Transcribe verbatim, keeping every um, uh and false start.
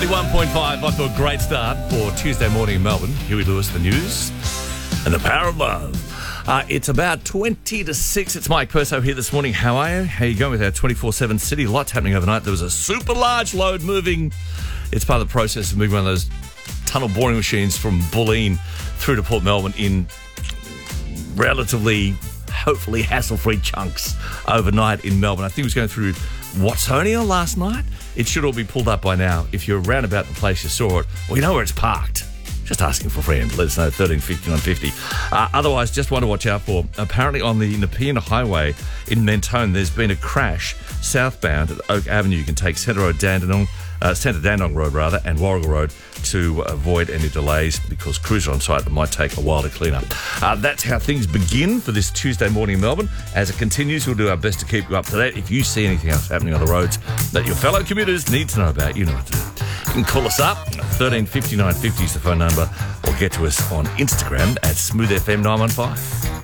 one point five, off to a great start for Tuesday morning in Melbourne. Huey Lewis, the news, and the power of love. Uh, it's about twenty to six. It's Mike Perso here this morning. How are you? How are you going with our twenty-four seven city? Lots happening overnight. There was a super large load moving. It's part of the process of moving one of those tunnel boring machines from Bulleen through to Port Melbourne in relatively, hopefully, hassle-free chunks overnight in Melbourne. I think it was going through Watsonia last night. It should all be pulled up by now. If you're around about the place you saw it, well, you know where it's parked. Just asking for a friend. Let us know, thirteen fifty-nine fifty. Uh, otherwise, just one to watch out for. Apparently on the Nepean Highway in Mentone, there's been a crash southbound at Oak Avenue. You can take Centre Road, Dandenong, uh, Centre Dandenong Road, rather, and Warrigal Road to avoid any delays because crews are on site. It might take a while to clean up. Uh, that's how things begin for this Tuesday morning in Melbourne. As it continues, we'll do our best to keep you up to date. If you see anything else happening on the roads that your fellow commuters need to know about, you know what to do. You can call us up. thirteen fifty-nine fifty is the phone number, or get to us on Instagram at smooth f m nine one five.